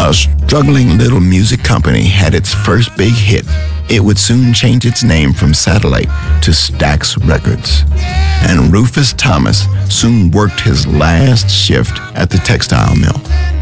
A struggling little music company had its first big hit. It would soon change its name from Satellite to Stax Records. And Rufus Thomas soon worked his last shift at the textile mill.